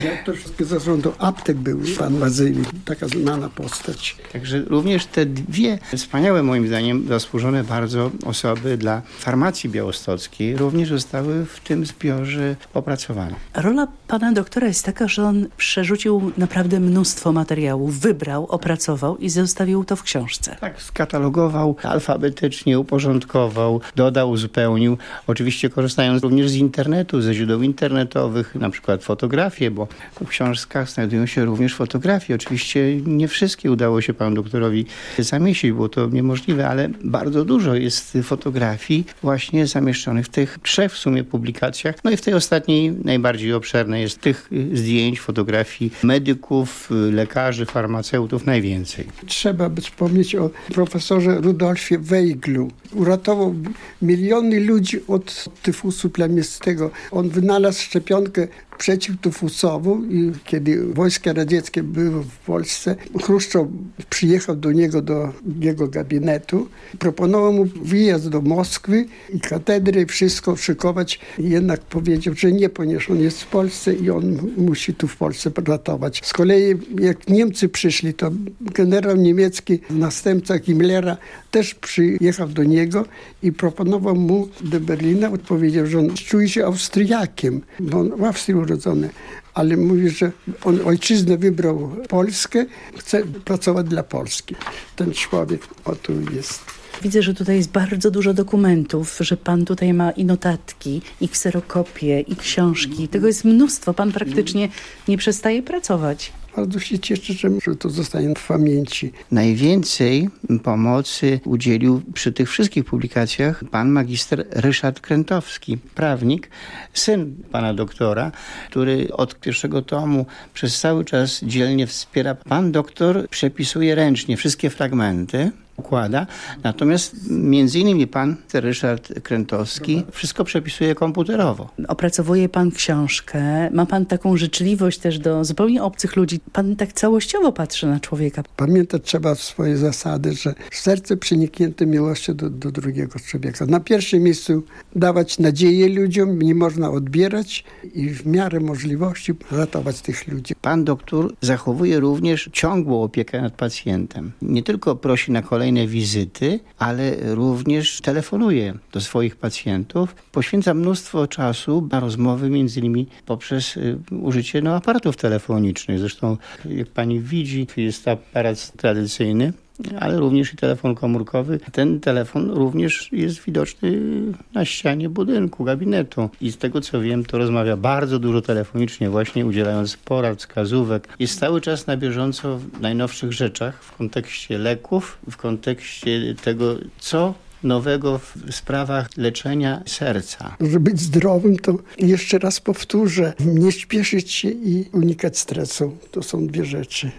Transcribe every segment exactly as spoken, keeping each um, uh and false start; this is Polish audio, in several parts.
Dyrektor zarządu aptek był pan Wazyli, taka znana postać. Także również te dwie wspaniałe, moim zdaniem, zasłużone bardzo osoby dla farmacji białostockiej również zostały w tym zbiorze opracowane. Rola pana doktora jest taka, że on przerzucił naprawdę mnóstwo materiałów, wybrał, opracował i zostawił to w książce. Tak, skatalogował, alfabetycznie uporządkował, dodał, uzupełnił. Oczywiście korzystając również z internetu, ze źródeł internetowych, na przykład fotografie, bo w książkach znajdują się również fotografie. Oczywiście nie wszystkie udało się panu doktorowi zamieścić, było to niemożliwe, ale bardzo dużo jest fotografii właśnie zamieszczonych w tych trzech w sumie publikacjach. No i w tej ostatniej, najbardziej obszernej jest tych zdjęć, fotografii medyków, lekarzy, farmaceutów najwięcej. Trzeba by wspomnieć o profesorze Rudolfie Weiglu. Uratował miliony ludzi od tyfusu plamistego. On wynalazł szczepionkę przeciwtyfusową i kiedy wojska radzieckie były w Polsce, Chruszczow przyjechał do niego, do jego gabinetu. Proponował mu wyjazd do Moskwy i katedry, wszystko szykować. Jednak powiedział, że nie, ponieważ on jest w Polsce i on musi tu w Polsce ratować. Z kolei jak Niemcy przyszli, to generał niemiecki, następca Himmlera, też przyjechał do niego i proponował mu do Berlina. Powiedział, że on czuje się Austriakiem, bo on w Austrii urodzony, ale mówi, że on ojczyznę wybrał Polskę, chce pracować dla Polski. Ten człowiek o tu jest. Widzę, że tutaj jest bardzo dużo dokumentów, że pan tutaj ma i notatki, i kserokopie, i książki. Tego jest mnóstwo. Pan praktycznie nie przestaje pracować. Bardzo się cieszę, że to zostanie w pamięci. Najwięcej pomocy udzielił przy tych wszystkich publikacjach pan magister Ryszard Krętowski, prawnik, syn pana doktora, który od pierwszego tomu przez cały czas dzielnie wspiera. Pan doktor przepisuje ręcznie wszystkie fragmenty, układa, natomiast między innymi pan Ryszard Krętowski wszystko przepisuje komputerowo. Opracowuje pan książkę, ma pan taką życzliwość też do zupełnie obcych ludzi. Pan tak całościowo patrzy na człowieka. Pamiętać trzeba swoje zasady, że serce przeniknięte miłością do, do drugiego człowieka. Na pierwszym miejscu dawać nadzieję ludziom, nie można odbierać i w miarę możliwości ratować tych ludzi. Pan doktor zachowuje również ciągłą opiekę nad pacjentem. Nie tylko prosi na kolejne wizyty, ale również telefonuje do swoich pacjentów. Poświęca mnóstwo czasu na rozmowy, między innymi poprzez y, użycie no, aparatów telefonicznych. Zresztą, jak pani widzi, jest aparat tradycyjny, ale również i telefon komórkowy. Ten telefon również jest widoczny na ścianie budynku, gabinetu. I z tego co wiem, to rozmawia bardzo dużo telefonicznie, właśnie udzielając porad, wskazówek. Jest cały czas na bieżąco w najnowszych rzeczach w kontekście leków, w kontekście tego, co nowego w sprawach leczenia serca. Żeby być zdrowym, to jeszcze raz powtórzę, nie śpieszyć się i unikać stresu. To są dwie rzeczy.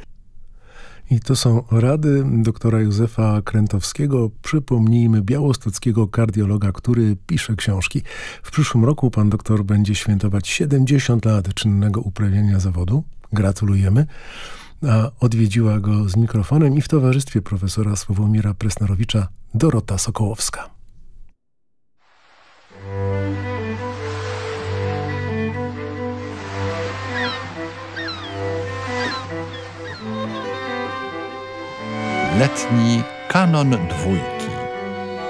I to są rady doktora Józefa Krętowskiego, przypomnijmy, białostockiego kardiologa, który pisze książki. W przyszłym roku pan doktor będzie świętować siedemdziesiąt lat czynnego uprawiania zawodu. Gratulujemy. A odwiedziła go z mikrofonem i w towarzystwie profesora Sławomira Presnerowicza Dorota Sokołowska. Letni kanon dwójki.